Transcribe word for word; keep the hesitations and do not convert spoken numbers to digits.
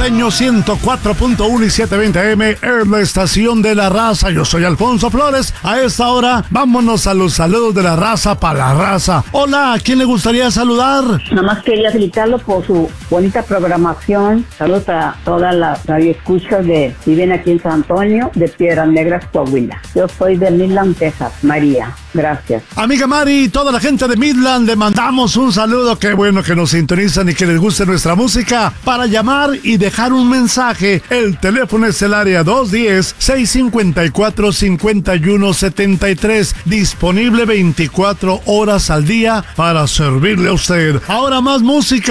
Norteño ciento cuatro punto uno y setecientos veinte A M en la estación de la raza. Yo soy Alfonso Flores. A esta hora, vámonos a los saludos de la raza para la raza. Hola, ¿a quién le gustaría saludar? Nada más quería felicitarlo por su bonita programación. Saludos a todas las radioescuchas de viven aquí en San Antonio, de Piedras Negras, Coahuila. Yo soy de Midland, Texas. María, gracias. Amiga Mari, toda la gente de Midland, le mandamos un saludo. Qué bueno que nos sintonizan y que les guste nuestra música. Para llamar y dejar un mensaje, el teléfono es el área dos uno cero, seis cinco cuatro, cinco uno siete tres, disponible veinticuatro horas al día para servirle a usted. Ahora más música.